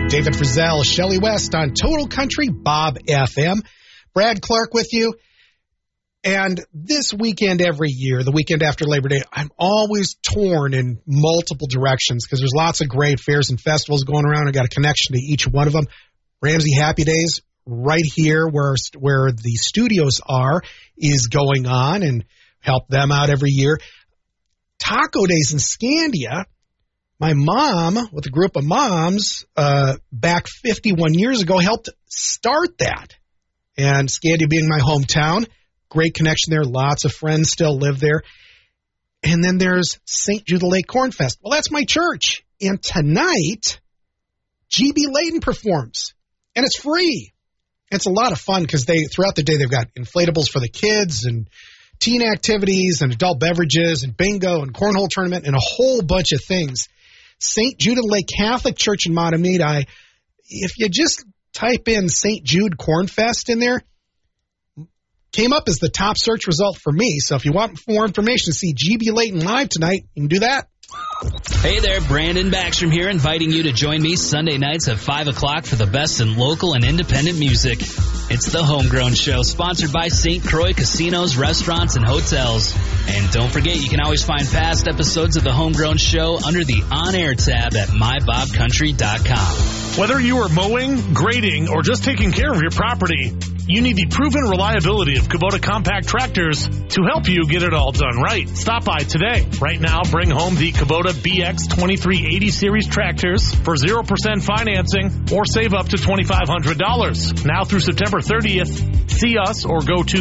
David Frizzell, Shelley West on Total Country, Bob FM. Brad Clark with you. And this weekend every year, the weekend after Labor Day, I'm always torn in multiple directions because there's lots of great fairs and festivals going around. I got a connection to each one of them. Ramsey Happy Days right here where the studios are is going on and help them out every year. Taco Days in Scandia. My mom, with a group of moms, back 51 years ago, helped start that. And Scandia being my hometown, great connection there. Lots of friends still live there. And then there's St. Jude Lake Corn Fest. Well, that's my church. And tonight, G.B. Layton performs. And it's free. It's a lot of fun because throughout the day they've got inflatables for the kids and teen activities and adult beverages and bingo and cornhole tournament and a whole bunch of things. St. Jude Lake Catholic Church in Mahtomedi. If you just type in St. Jude Cornfest in there, came up as the top search result for me. So if you want more information to see G.B. Layton live tonight, you can do that. Hey there, Brandon Backstrom here, inviting you to join me Sunday nights at 5 o'clock for the best in local and independent music. It's the Homegrown Show, sponsored by St. Croix Casinos, Restaurants, and Hotels. And don't forget, you can always find past episodes of the Homegrown Show under the On-Air tab at mybobcountry.com. Whether you are mowing, grading, or just taking care of your property, you need the proven reliability of Kubota compact tractors to help you get it all done right. Stop by today. Right now, bring home the Kubota BX 2380 series tractors for 0% financing or save up to $2,500. Now through September 30th, see us or go to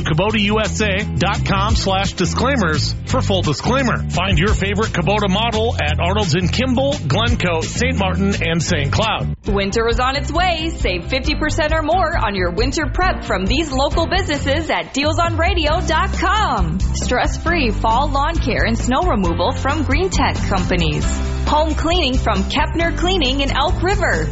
KubotaUSA.com/disclaimers for full disclaimer. Find your favorite Kubota model at Arnold's in Kimball, Glencoe, St. Martin, and St. Cloud. Winter is on its way. Save 50% or more on your winter prep from these local businesses at DealsOnRadio.com. Stress-free fall lawn care and snow removal from Green Tech Companies. Home cleaning from Kepner Cleaning in Elk River.